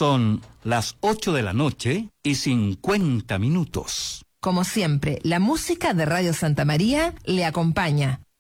Son las 8:50 PM. Como siempre, la música de Radio Santa María le acompaña.